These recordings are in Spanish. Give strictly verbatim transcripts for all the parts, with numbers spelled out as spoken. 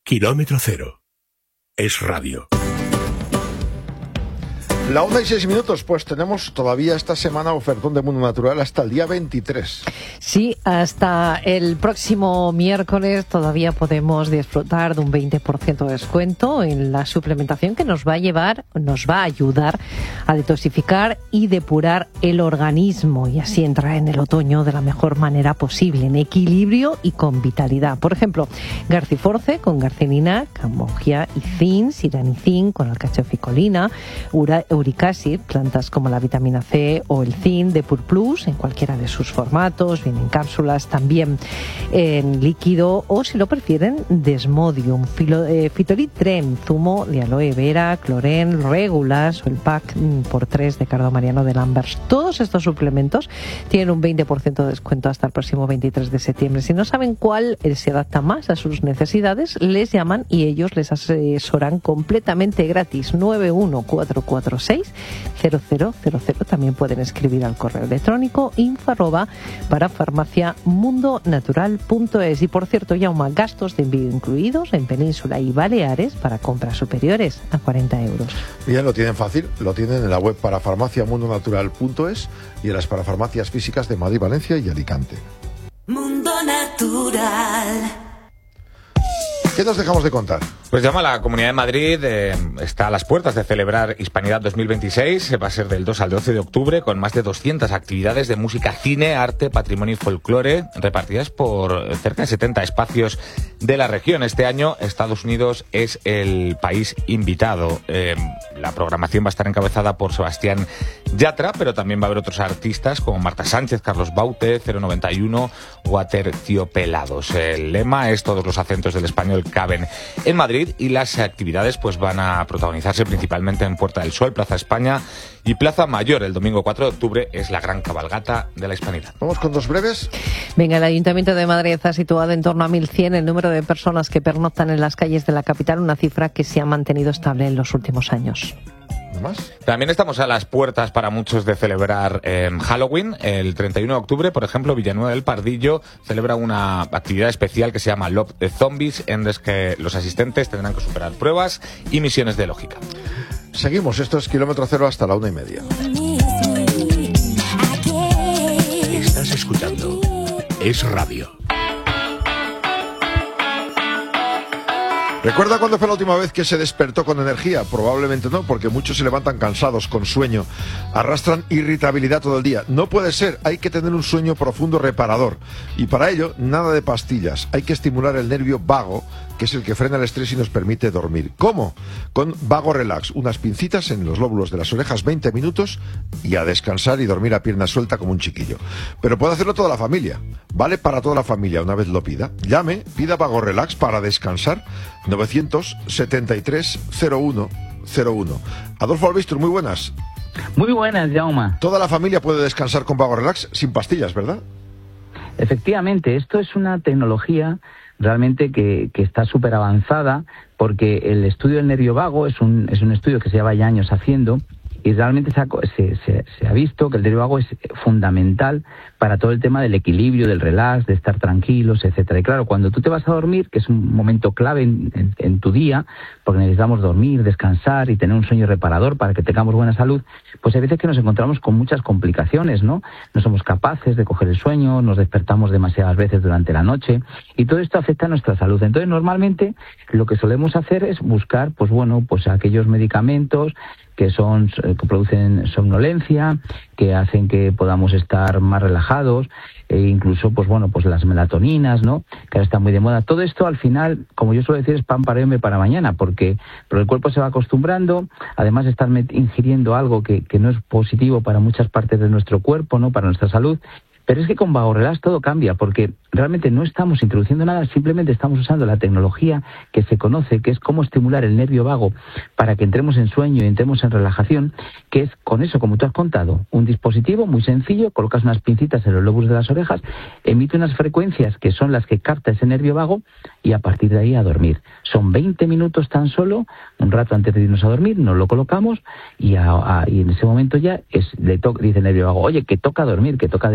Kilómetro Cero. Es radio. La una y seis minutos, pues tenemos todavía esta semana ofertón de Mundo Natural hasta el día veintitrés. Sí, hasta el próximo miércoles todavía podemos disfrutar de un veinte por ciento de descuento en la suplementación que nos va a llevar, nos va a ayudar a detoxificar y depurar el organismo y así entrar en el otoño de la mejor manera posible, en equilibrio y con vitalidad. Por ejemplo, Garciforce con garcinina, cambogia y zinc, siranicin con alcachoficolina, ura Uricacid, plantas como la vitamina C o el zinc de Purplus en cualquiera de sus formatos, vienen en cápsulas, también en líquido o si lo prefieren Desmodium, filo, eh, Fitolitren, zumo de aloe vera, cloren, regulas o el pack por tres de Cardo Mariano de Lambers. Todos estos suplementos tienen un veinte por ciento de descuento hasta el próximo veintitrés de septiembre. Si no saben cuál se adapta más a sus necesidades, les llaman y ellos les asesoran completamente gratis. nueve uno cuatro cuatro seis cero cero cero cero. También pueden escribir al correo electrónico info arroba para farmacia mundo natural punto es. Y por cierto, Jaume, gastos de envío incluidos en Península y Baleares para compras superiores a cuarenta euros. Bien, lo tienen fácil, lo tienen en la web para farmacia mundo natural punto es y en las parafarmacias físicas de Madrid, Valencia y Alicante. Mundo Natural. ¿Qué nos dejamos de contar? Pues llama la Comunidad de Madrid, eh, está a las puertas de celebrar Hispanidad dos mil veintiséis, va a ser del dos al doce de octubre, con más de doscientas actividades de música, cine, arte, patrimonio y folclore, repartidas por cerca de setenta espacios de la región. Este año Estados Unidos es el país invitado. Eh, la programación va a estar encabezada por Sebastián Yatra, pero también va a haber otros artistas como Marta Sánchez, Carlos Baute, cero noventa y uno o Aterciopelados. El lema es todos los acentos del español caben en Madrid y las actividades pues van a protagonizarse principalmente en Puerta del Sol, Plaza España y Plaza Mayor. El domingo cuatro de octubre es la gran cabalgata de la Hispanidad. Vamos con dos breves. Venga, el Ayuntamiento de Madrid ha situado en torno a mil cien el número de personas que pernoctan en las calles de la capital, una cifra que se ha mantenido estable en los últimos años. ¿Más? También estamos a las puertas para muchos de celebrar eh, Halloween. El treinta y uno de octubre, por ejemplo, Villanueva del Pardillo celebra una actividad especial que se llama Love the Zombies, en la que los asistentes tendrán que superar pruebas y misiones de lógica. Seguimos, esto es Kilómetro Cero hasta la una y media. Estás escuchando Es Radio. ¿Recuerda cuándo fue la última vez que se despertó con energía? Probablemente no, porque muchos se levantan cansados, con sueño, arrastran irritabilidad todo el día. No puede ser, hay que tener un sueño profundo reparador. Y para ello, nada de pastillas. Hay que estimular el nervio vago, que es el que frena el estrés y nos permite dormir. ¿Cómo? Con Vago Relax, unas pincitas en los lóbulos de las orejas, veinte minutos, y a descansar y dormir a pierna suelta como un chiquillo. Pero puede hacerlo toda la familia. Vale para toda la familia, una vez lo pida. Llame, pida Vago Relax para descansar. novecientos setenta y tres cero uno cero uno. Adolfo Albistur, muy buenas. Muy buenas, Jaume. Toda la familia puede descansar con Vago Relax sin pastillas, ¿verdad? Efectivamente, esto es una tecnología realmente que, que está súper avanzada, porque el estudio del nervio vago es un, es un estudio que se lleva ya años haciendo y realmente se ha, se, se, se ha visto que el nervio vago es fundamental para todo el tema del equilibrio, del relax, de estar tranquilos, etcétera. Y claro, cuando tú te vas a dormir, que es un momento clave en, en, en tu día, porque necesitamos dormir, descansar y tener un sueño reparador para que tengamos buena salud, pues hay veces que nos encontramos con muchas complicaciones, ¿no? No somos capaces de coger el sueño, nos despertamos demasiadas veces durante la noche y todo esto afecta a nuestra salud. Entonces, normalmente lo que solemos hacer es buscar, pues bueno, pues aquellos medicamentos que son que producen somnolencia, que hacen que podamos estar más relajados, e incluso, pues bueno, pues las melatoninas, ¿no?, que ahora están muy de moda. Todo esto, al final, como yo suelo decir, es pan para hoy, hambre para mañana, porque pero el cuerpo se va acostumbrando, además de estar ingiriendo algo que, que no es positivo para muchas partes de nuestro cuerpo, ¿no?, para nuestra salud. Pero es que con Vago Relax todo cambia, porque realmente no estamos introduciendo nada, simplemente estamos usando la tecnología que se conoce, que es cómo estimular el nervio vago para que entremos en sueño y entremos en relajación, que es con eso, como tú has contado, un dispositivo muy sencillo, colocas unas pincitas en los lóbulos de las orejas, emite unas frecuencias que son las que capta ese nervio vago y a partir de ahí a dormir. Son veinte minutos tan solo, un rato antes de irnos a dormir, nos lo colocamos y, a, a, y en ese momento ya es, le to- dice el nervio vago, oye, que toca dormir, que toca descansar.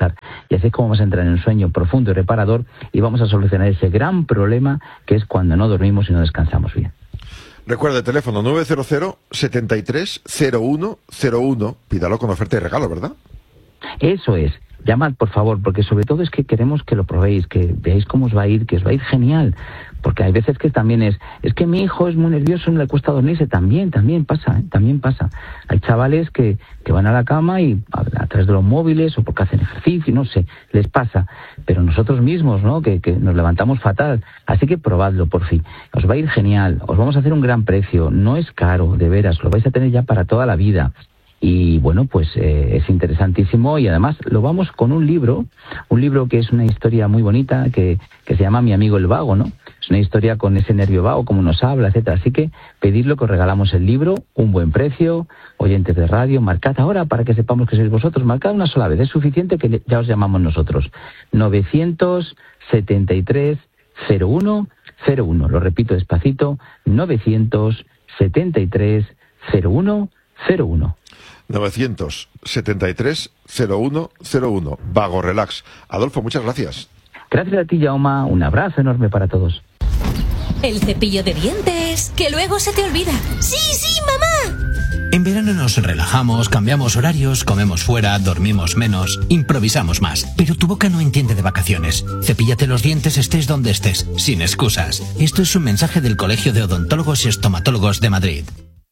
descansar. Y así es como vamos a entrar en un sueño profundo y reparador y vamos a solucionar ese gran problema que es cuando no dormimos y no descansamos bien. Recuerde, teléfono nueve cero cero, setenta y tres, cero uno cero uno. Pídalo con oferta y regalo, ¿verdad? Eso es. Llamad, por favor, porque sobre todo es que queremos que lo probéis, que veáis cómo os va a ir, que os va a ir genial. Porque hay veces que también es, es que mi hijo es muy nervioso, no le cuesta dormirse. También, también pasa, ¿eh? También pasa. Hay chavales que, que van a la cama y a, a través de los móviles o porque hacen ejercicio, no sé, les pasa. Pero nosotros mismos, ¿no? Que, que nos levantamos fatal. Así que probadlo, por fin. Os va a ir genial. Os vamos a hacer un gran precio. No es caro, de veras. Lo vais a tener ya para toda la vida. Y bueno, pues eh, es interesantísimo y además lo vamos con un libro, un libro que es una historia muy bonita que, que se llama Mi amigo el vago, ¿no? Es una historia con ese nervio vago, cómo nos habla, etcétera. Así que pedidlo, que os regalamos el libro, un buen precio, oyentes de radio, marcad ahora para que sepamos que sois vosotros, marcad una sola vez, es suficiente que ya os llamamos nosotros. novecientos setenta y tres, cero uno cero uno, lo repito despacito, novecientos setenta y tres, cero uno cero uno. novecientos setenta y tres, cero uno cero uno. Vago Relax. Adolfo, muchas gracias. Gracias a ti, Jaume. Un abrazo enorme para todos. El cepillo de dientes, que luego se te olvida. ¡Sí, sí, mamá! En verano nos relajamos, cambiamos horarios, comemos fuera, dormimos menos, improvisamos más. Pero tu boca no entiende de vacaciones. Cepíllate los dientes estés donde estés, sin excusas. Esto es un mensaje del Colegio de Odontólogos y Estomatólogos de Madrid.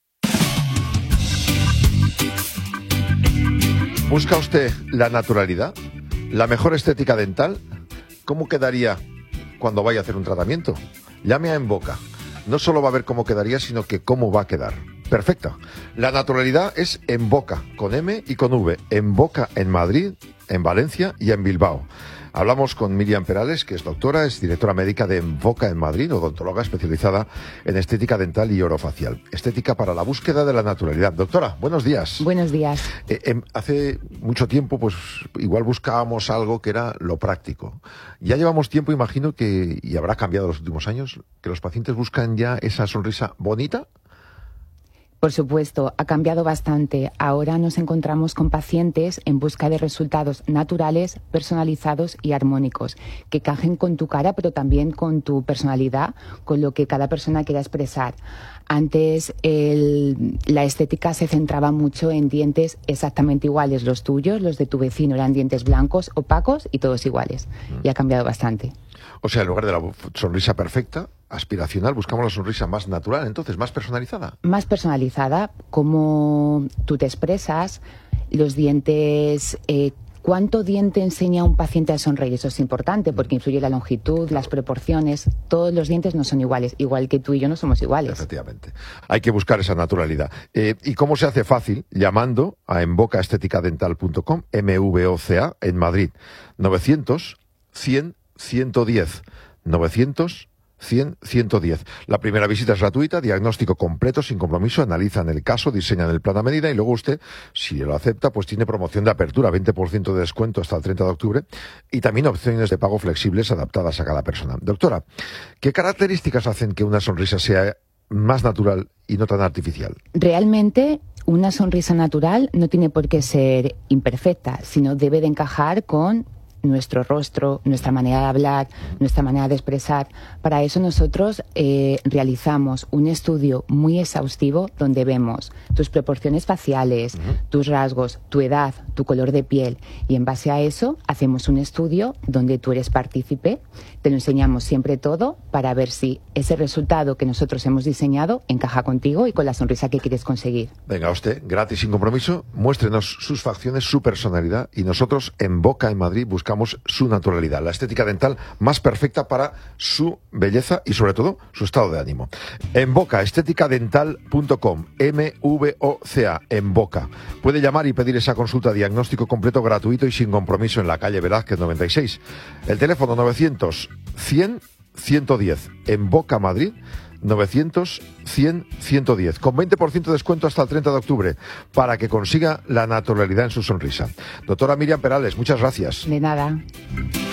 ¿Busca usted la naturalidad? ¿La mejor estética dental? ¿Cómo quedaría cuando vaya a hacer un tratamiento? Llame a Emboca. No solo va a ver cómo quedaría, sino que cómo va a quedar. Perfecta. La naturalidad es Emboca, con M y con V. Emboca en Madrid, en Valencia y en Bilbao. Hablamos con Miriam Perales, que es doctora, es directora médica de Emboca en Madrid, odontóloga especializada en estética dental y orofacial. Estética para la búsqueda de la naturalidad. Doctora, buenos días. Buenos días. Eh, eh, hace mucho tiempo, pues igual buscábamos algo que era lo práctico. Ya llevamos tiempo, imagino que, y habrá cambiado los últimos años, que los pacientes buscan ya esa sonrisa bonita. Por supuesto, ha cambiado bastante. Ahora nos encontramos con pacientes en busca de resultados naturales, personalizados y armónicos, que cajen con tu cara, pero también con tu personalidad, con lo que cada persona quiera expresar. Antes el, la estética se centraba mucho en dientes exactamente iguales, los tuyos, los de tu vecino eran dientes blancos, opacos y todos iguales. Y ha cambiado bastante. O sea, en lugar de la sonrisa perfecta, aspiracional, buscamos la sonrisa más natural, entonces, más personalizada. Más personalizada, como tú te expresas, los dientes... Eh, ¿Cuánto diente enseña un paciente a sonreír? Eso es importante porque influye la longitud, las proporciones. Todos los dientes no son iguales, igual que tú y yo no somos iguales. Efectivamente. Hay que buscar esa naturalidad. Eh, ¿Y cómo se hace fácil? Llamando a emboca estética dental punto com, M V O C A, en Madrid. novecientos, cien, ciento diez. novecientos, cien, ciento diez. La primera visita es gratuita, diagnóstico completo, sin compromiso, analizan el caso, diseñan el plan a medida y luego usted, si lo acepta, pues tiene promoción de apertura, veinte por ciento de descuento hasta el treinta de octubre y también opciones de pago flexibles adaptadas a cada persona. Doctora, ¿qué características hacen que una sonrisa sea más natural y no tan artificial? Realmente, una sonrisa natural no tiene por qué ser imperfecta, sino debe de encajar con nuestro rostro, nuestra manera de hablar, nuestra manera de expresar. Para eso nosotros eh, realizamos un estudio muy exhaustivo donde vemos tus proporciones faciales, uh-huh. tus rasgos, tu edad, tu color de piel y en base a eso hacemos un estudio donde tú eres partícipe, te lo enseñamos siempre todo para ver si ese resultado que nosotros hemos diseñado encaja contigo y con la sonrisa que quieres conseguir. Venga usted, gratis, sin compromiso, muéstrenos sus facciones, su personalidad y nosotros en Boca en Madrid buscamos su naturalidad, la estética dental más perfecta para su belleza y sobre todo su estado de ánimo. En Boca, estética dental punto com, M V O C A, en Boca. Puede llamar y pedir esa consulta diagnóstico completo, gratuito y sin compromiso en la calle Velázquez noventa y seis. El teléfono novecientos, cien, ciento diez, en Boca, Madrid, novecientos, cien, ciento diez, con veinte por ciento de descuento hasta el treinta de octubre, para que consiga la naturalidad en su sonrisa. Doctora Miriam Perales, muchas gracias. De nada.